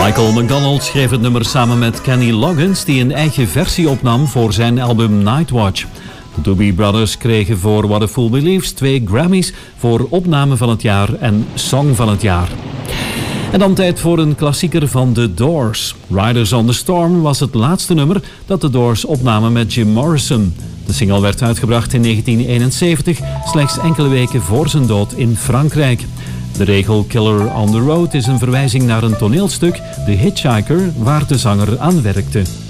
Michael McDonald schreef het nummer samen met Kenny Loggins, die een eigen versie opnam voor zijn album Nightwatch. De Doobie Brothers kregen voor What a Fool Believes 2 Grammys voor opname van het jaar en song van het jaar. En dan tijd voor een klassieker van The Doors. Riders on the Storm was het laatste nummer dat The Doors opnamen met Jim Morrison. De single werd uitgebracht in 1971, slechts enkele weken voor zijn dood in Frankrijk. De regel Killer on the Road is een verwijzing naar een toneelstuk, The Hitchhiker, waar de zanger aan werkte.